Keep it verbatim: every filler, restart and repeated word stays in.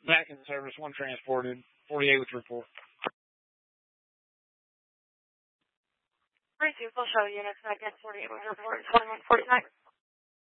Back in service, one transported, forty-eight with report. three two, full show units, back in forty-eight with report, twenty-one forty-nine.